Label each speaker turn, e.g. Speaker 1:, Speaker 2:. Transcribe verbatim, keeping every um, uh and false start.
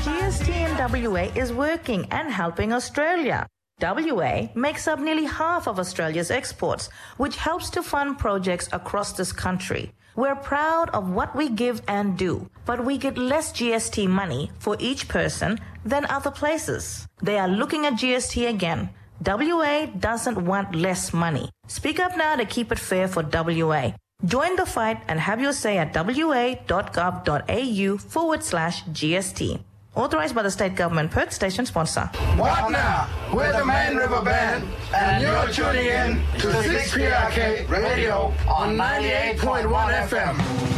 Speaker 1: G S T in W A is working and helping Australia. W A makes up nearly half of Australia's exports, which helps to fund projects across this country. We're proud of what we give and do, but we get less G S T money for each person than other places. They are looking at G S T again. W A doesn't want less money. Speak up now to keep it fair for W A. Join the fight and have your say at wa.gov.au forward slash GST. Authorised by the State Government, Perth Station Sponsor.
Speaker 2: What now? We're the Main River Band, and you're tuning in to six P R K Radio on ninety-eight point one F M.